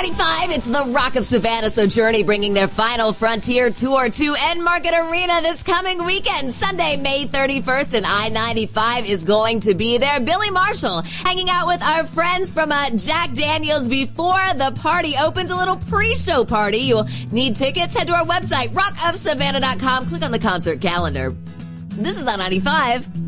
95, it's the Rock of Savannah Sojourney bringing their final Frontier Tour to Enmarket Arena this coming weekend. Sunday, May 31st, and I-95 is going to be there. Billy Marshall hanging out with our friends from Jack Daniels before the party opens. A little pre-show party. You'll need tickets. Head to our website, rockofsavannah.com. Click on the concert calendar. This is I-95.